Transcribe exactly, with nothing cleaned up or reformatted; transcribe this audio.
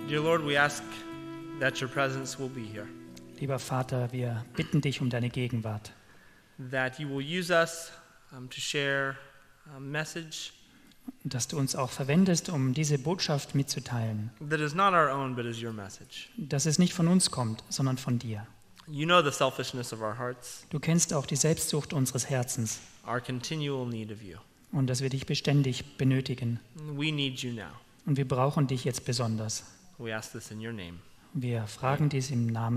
Dear Lord, we ask that your presence will be here, Lieber Vater, wir bitten dich um deine Gegenwart, that you will use us um, to share a message dass du uns auch verwendest, um diese Botschaft mitzuteilen, that is not our own, but is your message. dass es nicht von uns kommt, sondern von dir. You know the selfishness of our hearts, Du kennst auch die Selbstsucht unseres Herzens our continual need of you. und dass wir dich beständig benötigen. We need you now. Und wir brauchen dich jetzt besonders. We ask this in your name. Wir fragen dies im Namen